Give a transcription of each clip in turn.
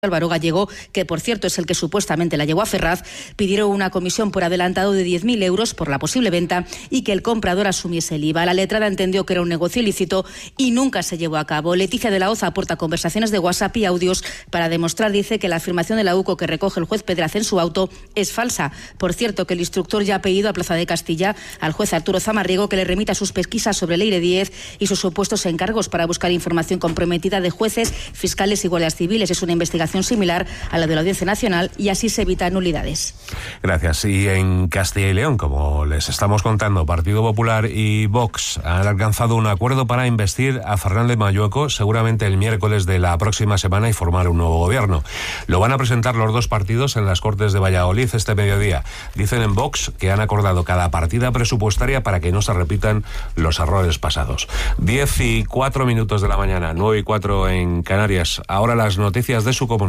Álvaro Gallego, que por cierto es el que supuestamente la llevó a Ferraz, pidieron una comisión por adelantado de 10.000 euros por la posible venta y que el comprador asumiese el IVA. La letrada entendió que era un negocio ilícito y nunca se llevó a cabo. Leticia de la Oza aporta conversaciones de WhatsApp y audios para demostrar, dice, que la afirmación de la UCO que recoge el juez Pedraz en su auto es falsa. Por cierto, que el instructor ya ha pedido a Plaza de Castilla al juez Arturo Zamarriego que le remita sus pesquisas sobre Leire Díez y sus supuestos encargos para buscar información comprometida de jueces, fiscales y guardias civiles. Es una investigación similar a la de la Audiencia Nacional y así se evitan nulidades. Gracias. Y en Castilla y León, como les estamos contando, Partido Popular y Vox han alcanzado un acuerdo para investir a Fernández Mayueco seguramente el miércoles de la próxima semana y formar un nuevo gobierno. Lo van a presentar los dos partidos en las Cortes de Valladolid este mediodía. Dicen en Vox que han acordado cada partida presupuestaria para que no se repitan los errores pasados. 10:04 de la mañana, 9:04 en Canarias. Ahora las noticias de su comunidad.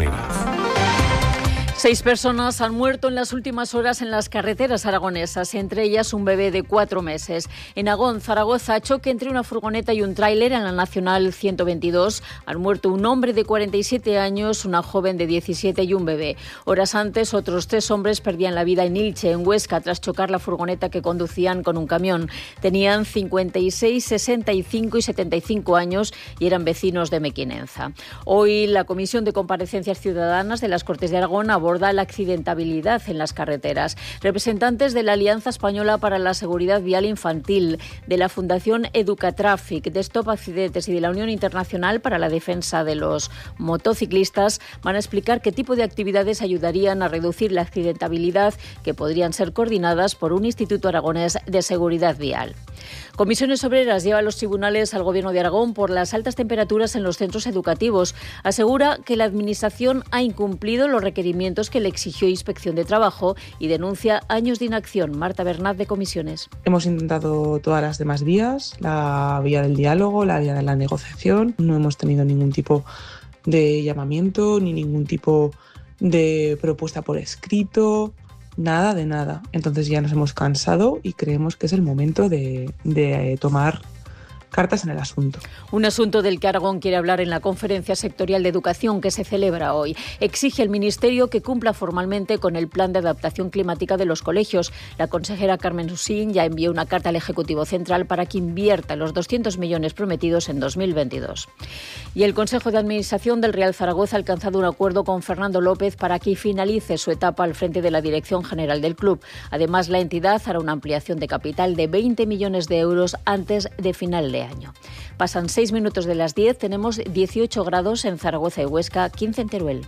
6 personas han muerto en las últimas horas en las carreteras aragonesas, entre ellas un bebé de 4 meses. En Agón, Zaragoza, choque entre una furgoneta y un tráiler en la Nacional 122. Han muerto un hombre de 47 años, una joven de 17 y un bebé. Horas antes, otros 3 hombres perdían la vida en Ilche, en Huesca, tras chocar la furgoneta que conducían con un camión. Tenían 56, 65 y 75 años y eran vecinos de Mequinenza. Hoy, la Comisión de Comparecencias Ciudadanas de las Cortes de Aragón aborda la accidentabilidad en las carreteras. Representantes de la Alianza Española para la Seguridad Vial Infantil, de la Fundación Educatraffic, de Stop Accidentes y de la Unión Internacional para la Defensa de los Motociclistas van a explicar qué tipo de actividades ayudarían a reducir la accidentabilidad, que podrían ser coordinadas por un Instituto Aragonés de Seguridad Vial. Comisiones Obreras lleva a los tribunales al Gobierno de Aragón por las altas temperaturas en los centros educativos. Asegura que la Administración ha incumplido los requerimientos que le exigió Inspección de Trabajo y denuncia años de inacción. Marta Bernat, de Comisiones. Hemos intentado todas las demás vías, la vía del diálogo, la vía de la negociación. No hemos tenido ningún tipo de llamamiento ni ningún tipo de propuesta por escrito. Nada de nada. Entonces ya nos hemos cansado y creemos que es el momento de tomar cartas en el asunto. Un asunto del que Aragón quiere hablar en la Conferencia Sectorial de Educación que se celebra hoy. Exige al Ministerio que cumpla formalmente con el Plan de Adaptación Climática de los colegios. La consejera Carmen Usín ya envió una carta al Ejecutivo Central para que invierta los 200 millones prometidos en 2022. Y el Consejo de Administración del Real Zaragoza ha alcanzado un acuerdo con Fernando López para que finalice su etapa al frente de la Dirección General del club. Además, la entidad hará una ampliación de capital de 20 millones de euros antes de final de año. Pasan 6 minutos de las 10, tenemos 18 grados en Zaragoza y Huesca, 15 en Teruel.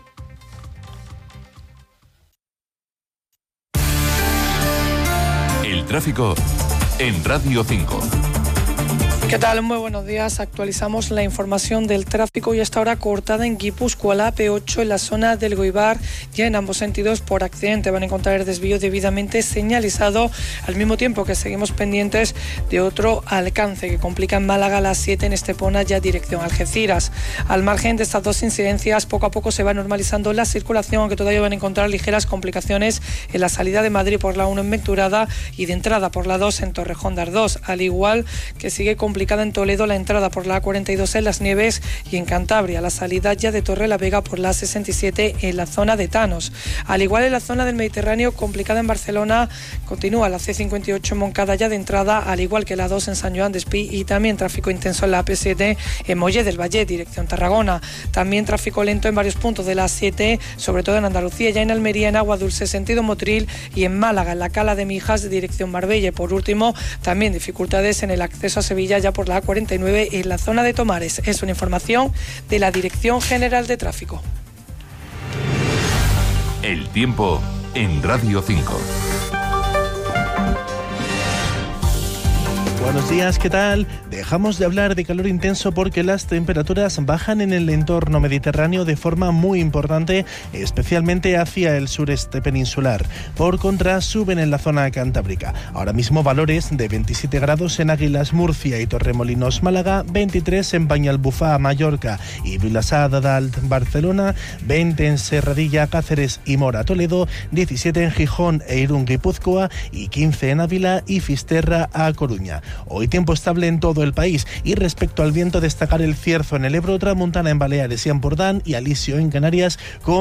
El tráfico en Radio 5. ¿Qué tal? Muy buenos días. Actualizamos la información del tráfico y hasta ahora cortada en Guipúzcoa, la AP8 en la zona del Goibar, ya en ambos sentidos por accidente. Van a encontrar el desvío debidamente señalizado, al mismo tiempo que seguimos pendientes de otro alcance que complica en Málaga la 7 en Estepona, ya dirección Algeciras. Al margen de estas dos incidencias, poco a poco se va normalizando la circulación, aunque todavía van a encontrar ligeras complicaciones en la salida de Madrid por la 1 en Venturada y de entrada por la 2 en Torrejón de Ardoz, al igual que sigue complicada en Toledo la entrada por la A42 en Las Nieves y en Cantabria la salida ya de Torrelavega por la A67 en la zona de Tanos. Al igual en la zona del Mediterráneo complicada en Barcelona, continúa la C58 en Moncada ya de entrada, al igual que la 2 en San Joan d'Espí, y también tráfico intenso en la AP7 en Molle del Valle, dirección Tarragona. También tráfico lento en varios puntos de la 7, sobre todo en Andalucía, ya en Almería, en Agua Dulce, sentido Motril, y en Málaga, en la Cala de Mijas, dirección Marbella. Y por último, también dificultades en el acceso a Sevilla ya por la A49 en la zona de Tomares. Es una información de la Dirección General de Tráfico. El tiempo en Radio 5. Buenos días, ¿qué tal? Dejamos de hablar de calor intenso porque las temperaturas bajan en el entorno mediterráneo de forma muy importante, especialmente hacia el sureste peninsular. Por contra, suben en la zona cantábrica. Ahora mismo valores de 27 grados en Águilas, Murcia y Torremolinos, Málaga, 23 en Banyalbufar, Mallorca y Vilassar de Dalt, Barcelona, 20 en Serradilla, Cáceres y Mora, Toledo, 17 en Gijón e Irún, Guipúzcoa y 15 en Ávila y Fisterra, A Coruña. Hoy tiempo estable en todo el país y respecto al viento destacar el cierzo en el Ebro, tramontana en Baleares y Ampurdán y alisio en Canarias con